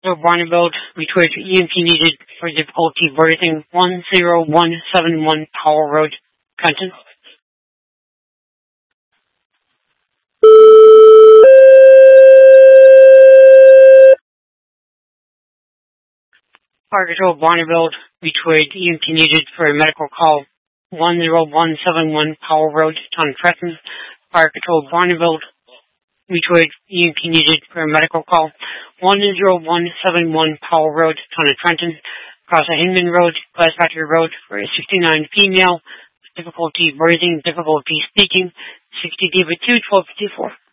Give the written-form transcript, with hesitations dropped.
So Barneveld, Detroit, EMP needed for difficulty breathing 10171 Powell Road, Trenton. Fire Control Barneveld, Detroit, EMP needed for a medical call 10171 Powell Road, Trenton. Fire Control Barneveld, Detroit, EMP needed for a medical call 10171 Powell Road, Trenton. Across a Hinman Road, Glass Factory Road, for a 69 female, difficulty breathing, difficulty speaking, 60 David 2, 1254.